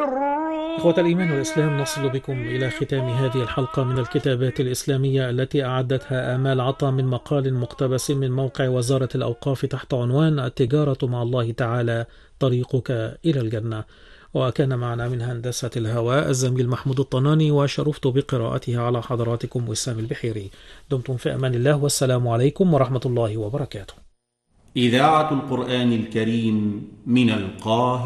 إخوة الإيمان والإسلام، نصل بكم إلى ختام هذه الحلقة من الكتابات الإسلامية التي أعدتها آمال عطا من مقال مقتبس من موقع وزارة الأوقاف تحت عنوان التجارة مع الله تعالى طريقك إلى الجنة. وكان معنا من هندسة الهواء الزميل محمود الطناني، وشرفت بقراءتها على حضراتكم وسام البحيري. دمتم في أمان الله، والسلام عليكم ورحمة الله وبركاته. إذاعة القرآن الكريم من القاهرة.